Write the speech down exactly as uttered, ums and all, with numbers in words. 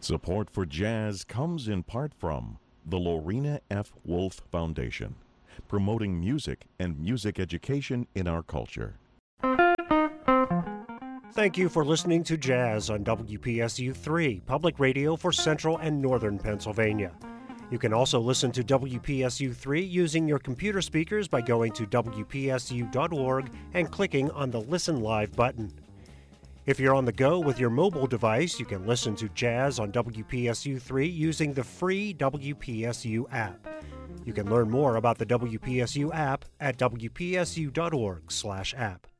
Support for jazz comes in part from the Lorena F. Wolf Foundation, promoting music and music education in our culture. Thank you for listening to Jazz on W P S U three, public radio for central and northern Pennsylvania. You can also listen to W P S U three using your computer speakers by going to W P S U dot org and clicking on the Listen Live button. If you're on the go with your mobile device, you can listen to Jazz on W P S U three using the free W P S U app. You can learn more about the W P S U app at W P S U dot org slash app.